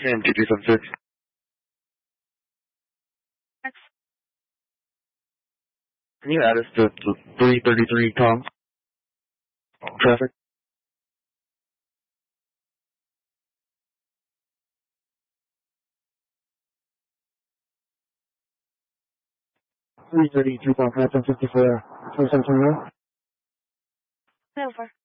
MT376. Can you add us to 333 Tom? Traffic. 333 Tom, 1054. 2721. Over.